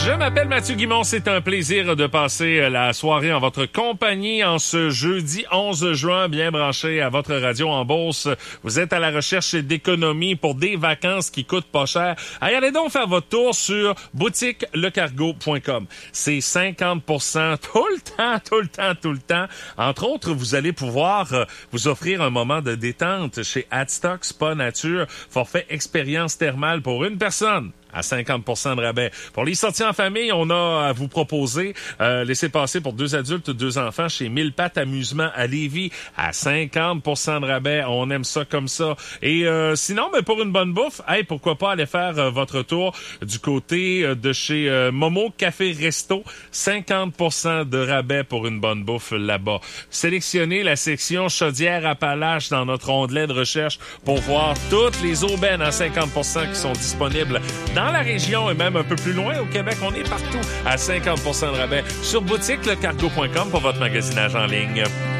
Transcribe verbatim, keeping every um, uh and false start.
Je m'appelle Mathieu Guimond, c'est un plaisir de passer la soirée en votre compagnie en ce jeudi onze juin, bien branché à votre radio en Beauce. Vous êtes à la recherche d'économies pour des vacances qui coûtent pas cher. Allez, allez donc faire votre tour sur boutique le cargo point com. C'est cinquante pour cent tout le temps, tout le temps, tout le temps. Entre autres, vous allez pouvoir euh, vous offrir un moment de détente chez Adstock Spa Nature, forfait expérience thermale pour une personne à cinquante pour cent de rabais. Pour les sorties en famille, on a à vous proposer euh, laissez passer pour deux adultes, deux enfants chez Mille Pattes Amusement à Lévis à cinquante pour cent de rabais. On aime ça comme ça. Et euh, sinon, mais pour une bonne bouffe, hey, pourquoi pas aller faire euh, votre tour du côté euh, de chez euh, Momo Café Resto. cinquante pour cent de rabais pour une bonne bouffe là-bas. Sélectionnez la section Chaudière-Appalaches dans notre onglet de recherche pour voir toutes les aubaines à cinquante pour cent qui sont disponibles dans la région et même un peu plus loin au Québec. On est partout à cinquante pour cent de rabais sur boutique le cargo point com pour votre magasinage en ligne.